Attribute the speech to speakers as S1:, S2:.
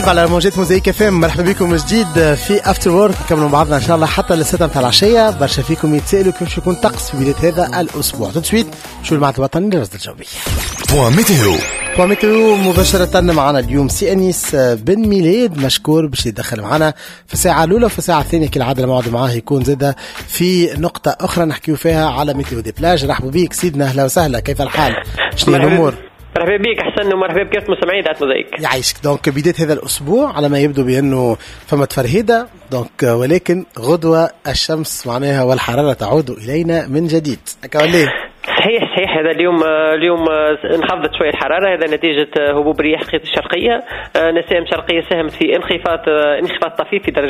S1: لايف على موجات موزايك اف ام. مرحبا بكم من جديد في افتر وورك. نكملوا مع بعضنا ان شاء الله حتى للستة متاع العشيه. برشا فيكم يتسالوا كيف يكون طقس في بدايه هذا الاسبوع. تسويت شو المعطى الوطني للرصد الجوي. بوان ميتيو مباشره معنا اليوم سي انيس بن ميلاد، مشكور باش يدخل معنا في الساعه الاولى وفي الساعه الثانيه كالعاده الموعد معاه يكون زاده في نقطه اخرى نحكيو فيها على ميتيو دي بلاج. رحبوا بيك سيدنا، اهلا وسهلا، كيف الحال؟ شنو الامور؟
S2: مرحبا بك حسن ومرحبا بك مستمعين دات موزايك.
S1: يعيشك. دونك بداية هذا الأسبوع على ما يبدو بأنه فما تفرهيدة دونك، ولكن غدوة الشمس معناها والحرارة تعود إلينا من جديد. هكا
S2: صحيح هذا اليوم انخفضت شويه الحراره. هذا نتيجه هبوب رياح الشرقيه. نسائم شرقيه ساهمت في انخفاض طفيف في درجه